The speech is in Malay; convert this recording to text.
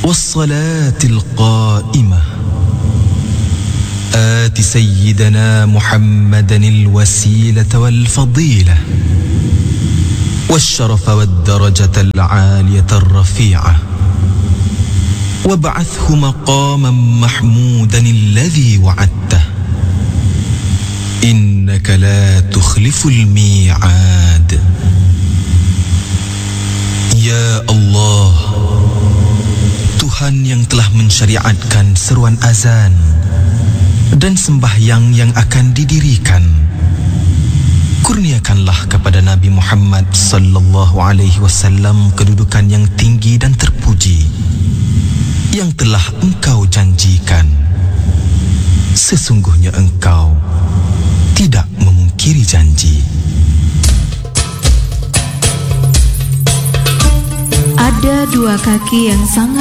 والصلاة القائمة آت سيدنا محمدا الوسيلة والفضيلة والشرف والدرجة العالية الرفيعة وابعثه مقاما محمودا الذي وعدته إنك لا تخلف الميعاد. Ya Allah, Tuhan yang telah mensyariatkan seruan azan dan sembahyang yang akan didirikan, kurniakanlah kepada Nabi Muhammad sallallahu alaihi wasallam kedudukan yang tinggi dan terpuji yang telah Engkau janjikan. Sesungguhnya Engkau tidak memungkiri janji. Ada dua kaki yang sangat